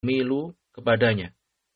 milu kepadanya.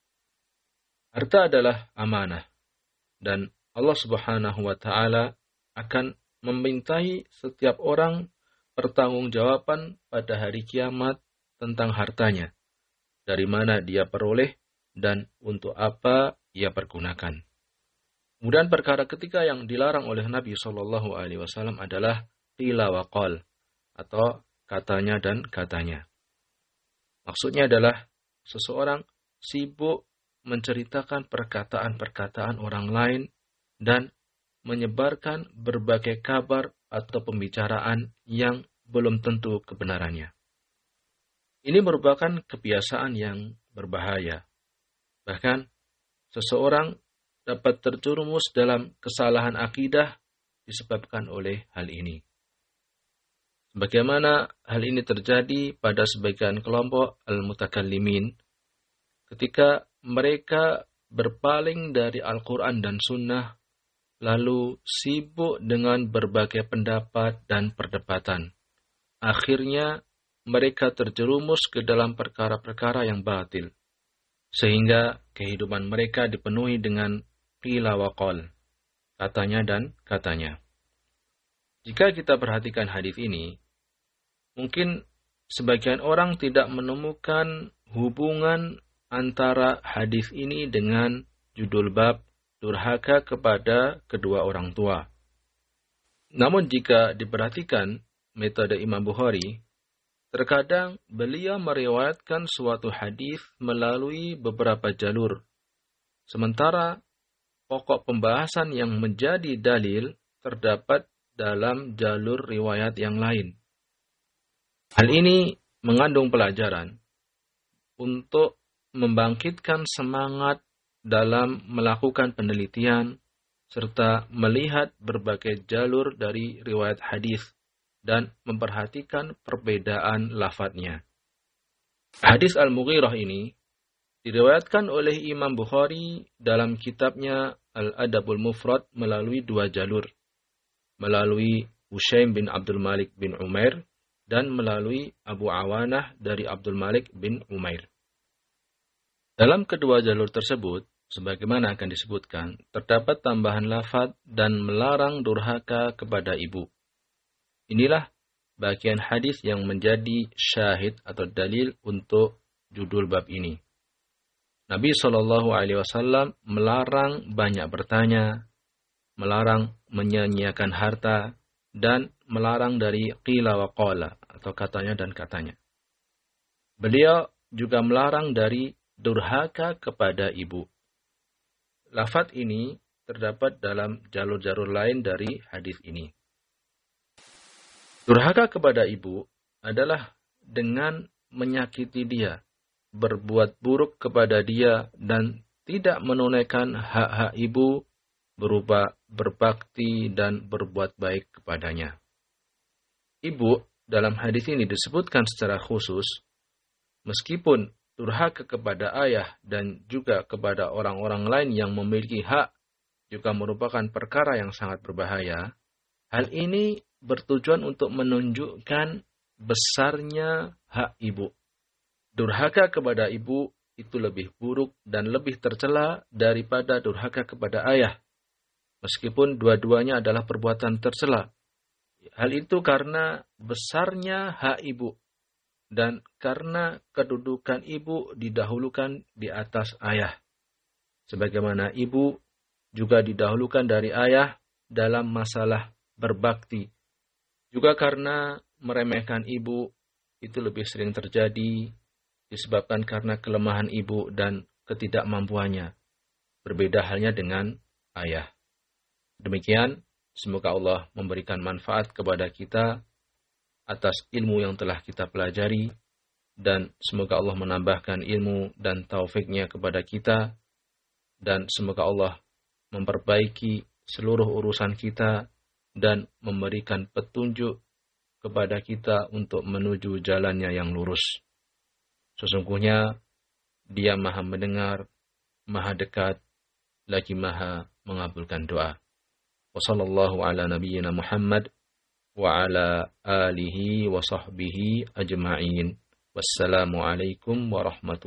Harta adalah amanah, dan Allah Subhanahu wa Ta'ala akan memintai setiap orang pertanggungjawaban pada hari kiamat tentang hartanya, dari mana dia peroleh dan untuk apa ia pergunakan. Kemudian perkara ketiga yang dilarang oleh Nabi Shallallahu Alaihi Wasallam adalah qila wa qal, atau katanya dan katanya. Maksudnya adalah seseorang sibuk menceritakan perkataan-perkataan orang lain dan menyebarkan berbagai kabar atau pembicaraan yang belum tentu kebenarannya. Ini merupakan kebiasaan yang berbahaya. Bahkan seseorang dapat terjerumus dalam kesalahan akidah disebabkan oleh hal ini. Bagaimana hal ini terjadi pada sebagian kelompok al-mutakallimin ketika mereka berpaling dari Al-Quran dan Sunnah, lalu sibuk dengan berbagai pendapat dan perdebatan. Akhirnya mereka terjerumus ke dalam perkara-perkara yang batil, sehingga kehidupan mereka dipenuhi dengan qila wa qal, katanya dan katanya. Jika kita perhatikan hadis ini, mungkin sebagian orang tidak menemukan hubungan antara hadis ini dengan judul bab durhaka kepada kedua orang tua. Namun jika diperhatikan metode Imam Bukhari, terkadang beliau meriwayatkan suatu hadis melalui beberapa jalur, sementara pokok pembahasan yang menjadi dalil terdapat dalam jalur riwayat yang lain. Hal ini mengandung pelajaran untuk membangkitkan semangat dalam melakukan penelitian serta melihat berbagai jalur dari riwayat hadis dan memperhatikan perbedaan lafadznya. Hadis Al-Mughirah ini diriwayatkan oleh Imam Bukhari dalam kitabnya Al-Adabul Mufrad melalui dua jalur, melalui Hushaim bin Abdul Malik bin Umair dan melalui Abu Awanah dari Abdul Malik bin Umair. Dalam kedua jalur tersebut, sebagaimana akan disebutkan, terdapat tambahan lafaz dan melarang durhaka kepada ibu. Inilah bagian hadis yang menjadi syahid atau dalil untuk judul bab ini. Nabi Shallallahu Alaihi Wasallam melarang banyak bertanya, melarang menyia-nyiakan harta, dan melarang dari qila wa qala, atau katanya dan katanya. Beliau juga melarang dari durhaka kepada ibu. Lafaz ini terdapat dalam jalur-jalur lain dari hadis ini. Durhaka kepada ibu adalah dengan menyakiti dia, berbuat buruk kepada dia, dan tidak menunaikan hak-hak ibu berupa berbakti dan berbuat baik kepadanya. Ibu dalam hadis ini disebutkan secara khusus, meskipun durhaka kepada ayah dan juga kepada orang-orang lain yang memiliki hak juga merupakan perkara yang sangat berbahaya. Hal ini bertujuan untuk menunjukkan besarnya hak ibu. Durhaka kepada ibu itu lebih buruk dan lebih tercela daripada durhaka kepada ayah, meskipun dua-duanya adalah perbuatan tercela. Hal itu karena besarnya hak ibu dan karena kedudukan ibu didahulukan di atas ayah, sebagaimana ibu juga didahulukan dari ayah dalam masalah berbakti. Juga karena meremehkan ibu itu lebih sering terjadi disebabkan karena kelemahan ibu dan ketidakmampuannya. Berbeda halnya dengan ayah. Demikian, semoga Allah memberikan manfaat kepada kita atas ilmu yang telah kita pelajari, dan semoga Allah menambahkan ilmu dan taufiknya kepada kita, dan semoga Allah memperbaiki seluruh urusan kita dan memberikan petunjuk kepada kita untuk menuju jalannya yang lurus. Sesungguhnya Dia Maha mendengar, Maha dekat, lagi Maha mengabulkan doa. Wassallallahu ala nabiyyina Muhammad wa ala alihi wa sahbihi ajma'in. Wassalamualaikum warahmatullahi wabarakatuh.